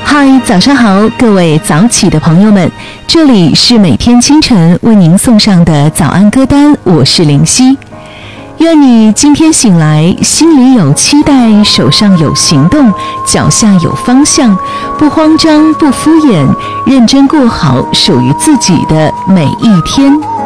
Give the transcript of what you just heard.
嗨，早上好，各位早起的朋友们，这里是每天清晨为您送上的早安歌单，我是林夕。愿你今天醒来，心里有期待，手上有行动，脚下有方向，不慌张，不敷衍，认真过好属于自己的每一天。